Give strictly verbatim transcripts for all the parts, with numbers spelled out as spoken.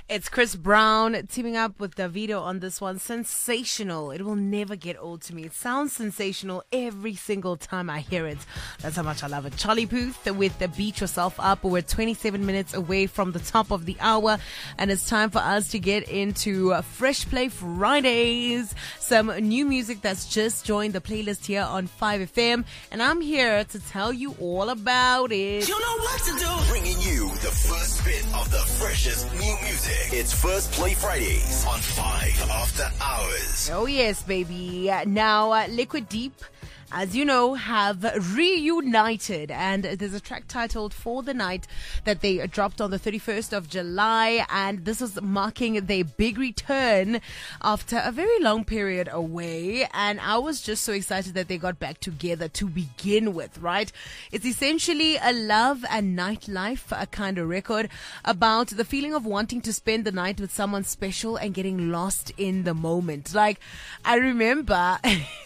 It's Chris Brown teaming up with Davido on this one. Sensational. It will never get old to me. It sounds sensational every single time I hear it. That's how much I love it. Charlie Puth with the Beat Yourself Up. We're twenty-seven minutes away from the top of the hour, and it's time for us to get into Fresh Play Fridays. Some new music that's just joined the playlist here on five F M, and I'm here to tell you all about it. You know what to do. Bringing you the first bit of the freshest new music. It's First Play Fridays on five After Hours. Oh yes, baby. Now, uh, Liquid Deep, as you know, have reunited, and there's a track titled For the Night that they dropped on the thirty-first of July, and this is marking their big return after a very long period away, and I was just so excited that they got back together to begin with, right? It's essentially a love and nightlife a kind of record about the feeling of wanting to spend the night with someone special and getting lost in the moment. Like, I remember...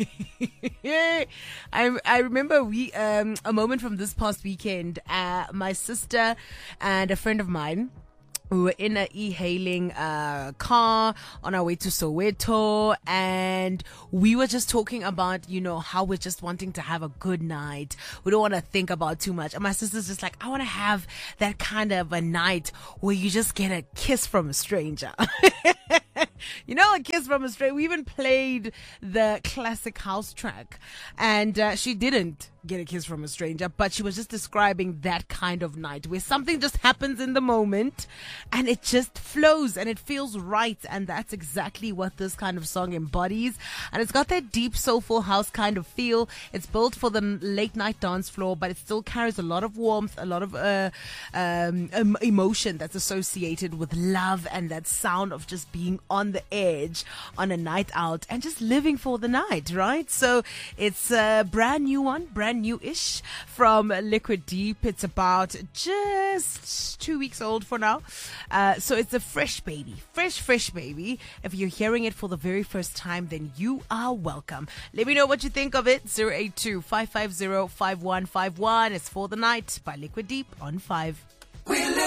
I I remember we um a moment from this past weekend. Uh, my sister and a friend of mine, we were in an e-hailing uh, car on our way to Soweto, and we were just talking about, you know, how we're just wanting to have a good night. We don't want to think about too much. And my sister's just like, I want to have that kind of a night where you just get a kiss from a stranger. You know, a kiss from a stranger. We even played the classic house track, and uh, she didn't get a kiss from a stranger, but she was just describing that kind of night where something just happens in the moment and it just flows and it feels right. And that's exactly what this kind of song embodies. And it's got that deep soulful house kind of feel. It's built for the late night dance floor, but it still carries a lot of warmth, a lot of uh, um, emotion that's associated with love and that sound of just being on the edge on a night out and just living for the night, right? So it's a brand new one, brand new-ish from Liquid Deep. It's about just two weeks old for now. Uh, so it's a fresh baby, fresh, fresh baby. If you're hearing it for the very first time, then you are welcome. Let me know what you think of it. zero eight two, five five zero, five one five one. It's For the Night by Liquid Deep on five.